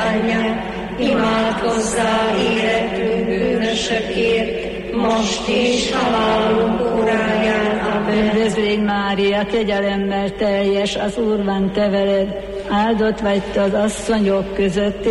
bánját, imádkozzál érettünk bűnösökért, most és halálunk óráján. Amen. Üdvözlégy Mária, kegyelemmel teljes, az Úr van te veled, áldott vagy te az asszonyok között,